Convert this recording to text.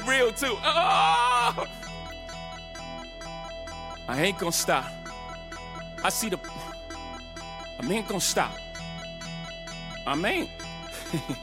real too. Oh! I ain't gonna stop. I see the... I ain't gonna stop. I ain't.